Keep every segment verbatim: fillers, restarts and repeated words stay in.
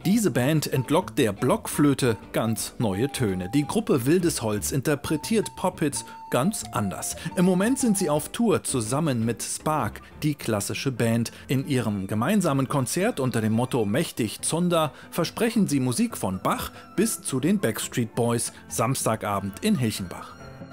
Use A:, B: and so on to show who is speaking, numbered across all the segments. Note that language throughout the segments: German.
A: Diese Band entlockt der Blockflöte ganz neue Töne. Die Gruppe Wildes Holz interpretiert Pop-Hits ganz anders. Im Moment sind sie auf Tour zusammen mit Spark, die klassische Band. In ihrem gemeinsamen Konzert unter dem Motto Mächtig Zunder versprechen sie Musik von Bach bis zu den Backstreet Boys. Samstagabend in Hilchenbach.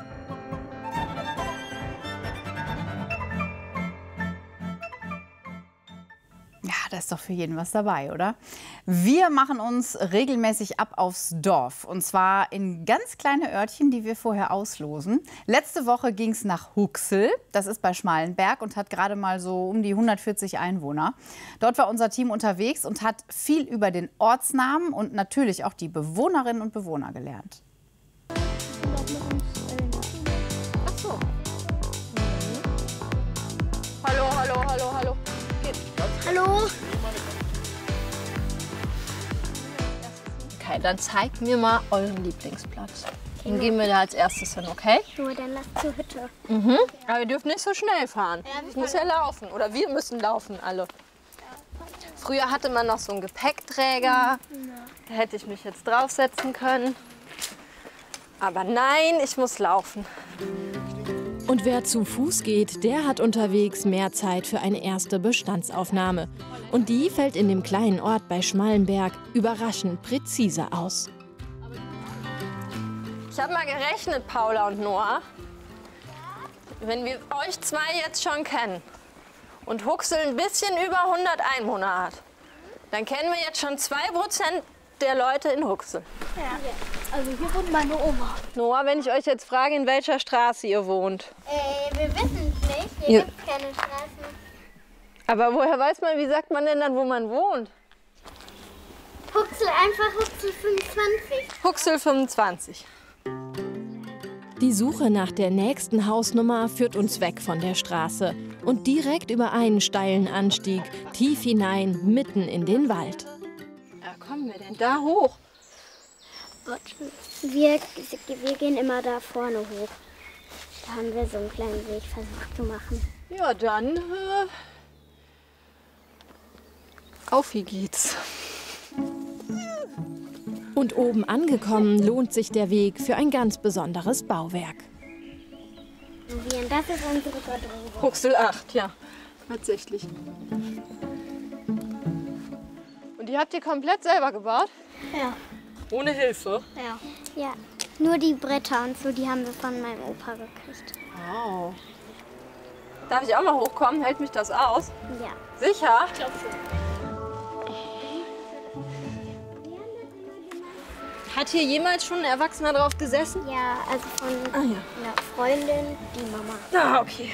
B: Ja, da ist doch für jeden was dabei, oder? Wir machen uns regelmäßig ab aufs Dorf. Und zwar in ganz kleine Örtchen, die wir vorher auslosen. Letzte Woche ging es nach Huxel. Das ist bei Schmalenberg und hat gerade mal so um die hundertvierzig Einwohner. Dort war unser Team unterwegs und hat viel über den Ortsnamen und natürlich auch die Bewohnerinnen und Bewohner gelernt.
C: Ach so. Hallo, hallo, hallo, hallo.
D: Hallo.
C: Okay, dann zeigt mir mal euren Lieblingsplatz. Dann gehen wir da als erstes hin, okay?
D: Nur dann lass zur Hütte.
C: Mhm. Aber ihr dürft nicht so schnell fahren. Ich muss ja laufen. Oder wir müssen laufen, alle. Früher hatte man noch so einen Gepäckträger. Da hätte ich mich jetzt draufsetzen können. Aber nein, ich muss laufen.
E: Und wer zu Fuß geht, der hat unterwegs mehr Zeit für eine erste Bestandsaufnahme. Und die fällt in dem kleinen Ort bei Schmalenberg überraschend präzise aus.
C: Ich habe mal gerechnet, Paula und Noah. Wenn wir euch zwei jetzt schon kennen und Huxel ein bisschen über hundert Einwohner hat, dann kennen wir jetzt schon zwei Prozent der Leute in Huxel.
D: Ja. Also hier wohnt meine Oma.
C: Noah, wenn ich euch jetzt frage, in welcher Straße ihr wohnt.
D: Äh, wir wissen es nicht. Hier
C: Ja.
D: gibt es keine Straßen.
C: Aber woher weiß man, wie sagt man denn dann, wo man wohnt?
D: Huxel, einfach Huxel fünfundzwanzig.
C: Huxel fünfundzwanzig.
E: Die Suche nach der nächsten Hausnummer führt uns weg von der Straße und direkt über einen steilen Anstieg, tief hinein, mitten in den Wald.
C: Ja, kommen wir denn da hoch?
D: Wir, wir gehen immer da vorne hoch. Da haben wir so einen kleinen Weg versucht zu machen.
C: Ja, dann äh, auf wie geht's.
E: Und oben angekommen lohnt sich der Weg für ein ganz besonderes Bauwerk.
D: Und das ist unsere Garderobe.
C: Huxel acht, ja, tatsächlich. Und die habt ihr komplett selber gebaut?
D: Ja.
C: Ohne Hilfe?
D: Ja. Ja. Nur die Bretter und so, die haben wir von meinem Opa gekriegt.
C: Wow. Darf ich auch mal hochkommen? Hält mich das aus?
D: Ja.
C: Sicher?
D: Ich glaube schon.
C: Hat hier jemals schon ein Erwachsener drauf gesessen?
D: Ja, also von
C: Ah, ja.
D: einer Freundin, die Mama.
C: Ah, okay.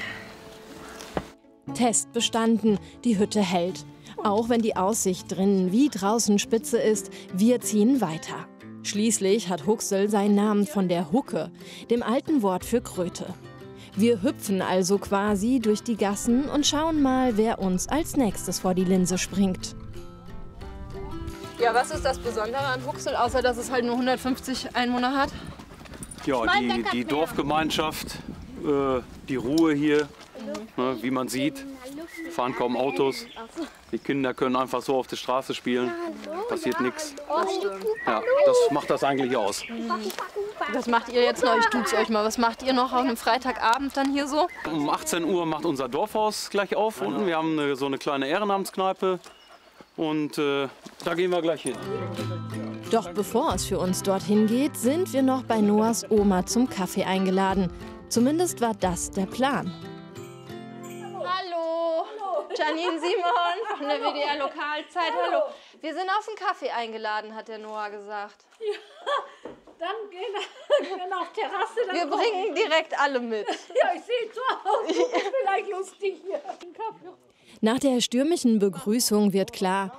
E: Test bestanden, die Hütte hält. Auch wenn die Aussicht drinnen wie draußen spitze ist, wir ziehen weiter. Schließlich hat Huxel seinen Namen von der Hucke, dem alten Wort für Kröte. Wir hüpfen also quasi durch die Gassen und schauen mal, wer uns als nächstes vor die Linse springt.
C: Ja, was ist das Besondere an Huxel, außer dass es halt nur hundertfünfzig Einwohner hat?
F: Ja, die, die Dorfgemeinschaft, äh, die Ruhe hier, ne, wie man sieht, fahren kaum Autos. Die Kinder können einfach so auf der Straße spielen, passiert nichts. Ja, das macht das eigentlich aus.
C: Was macht ihr jetzt noch? Ich tut's euch mal. Was macht ihr noch auf einem Freitagabend dann hier so?
F: Um achtzehn Uhr macht unser Dorfhaus gleich auf unten. Wir haben eine, so eine kleine Ehrenamtskneipe und äh, da gehen wir gleich hin.
E: Doch bevor es für uns dorthin geht, sind wir noch bei Noahs Oma zum Kaffee eingeladen. Zumindest war das der Plan.
C: Hallo, Janine Simon von der W D R Lokalzeit. Hallo. Wir sind auf einen Kaffee eingeladen, hat der Noah gesagt.
G: Ja, dann gehen wir auf Terrasse. Dann
C: wir bringen direkt alle mit.
G: Ja, ich sehe so aus. Vielleicht lustig hier.
E: Nach der stürmischen Begrüßung wird klar,